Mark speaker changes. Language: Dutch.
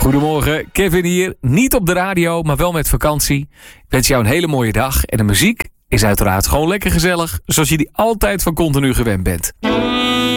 Speaker 1: Goedemorgen, Kevin hier. Niet op de radio, maar wel met vakantie. Ik wens jou een hele mooie dag. En de muziek is uiteraard gewoon lekker gezellig, zoals je die altijd van Continu gewend bent.